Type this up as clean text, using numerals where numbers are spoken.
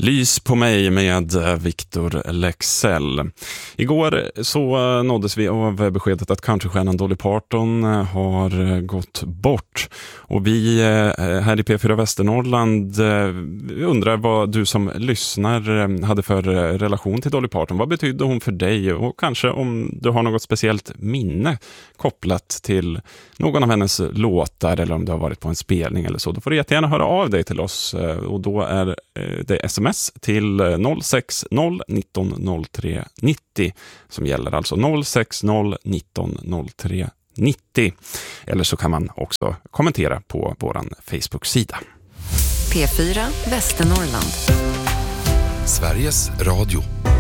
Lys på mig med Victor Leksell. Igår så nåddes vi av beskedet att countrystjärnan Dolly Parton har gått bort. Och vi här i P4 Västernorrland undrar vad du som lyssnar hade för relation till Dolly Parton. Vad betydde hon för dig? Och kanske om du har något speciellt minne kopplat till någon av hennes låtar eller om du har varit på en spelning eller så. Då får du jättegärna höra av dig till oss och då är det sms till 060 19 03 90 som gäller, alltså 060 19 03 90. Eller så kan man också kommentera på våran Facebook-sida. P4 Västernorrland. Sveriges Radio.